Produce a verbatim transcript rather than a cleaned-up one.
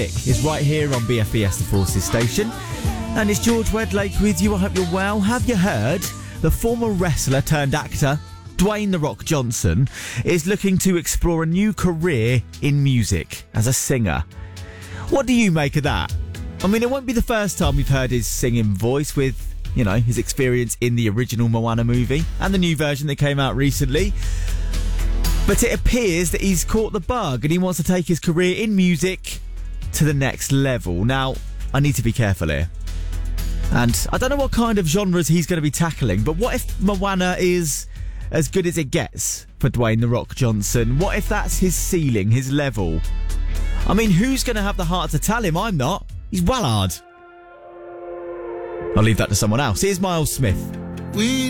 is right here on B F B S The Forces station. And it's George Wedlake with you. I hope you're well. Have you heard the former wrestler turned actor Dwayne "The Rock" Johnson is looking to explore a new career in music as a singer? What do you make of that? I mean, it won't be the first time we've heard his singing voice with, you know, his experience in the original Moana movie and the new version that came out recently. But it appears that he's caught the bug and he wants to take his career in music to the next level. Now, I need to be careful here. And I don't know what kind of genres he's going to be tackling, but what if Moana is as good as it gets for Dwayne "The Rock" Johnson? What if that's his ceiling, his level? I mean, who's going to have the heart to tell him? I'm not. He's well hard. I'll leave that to someone else. Here's Miles Smith. We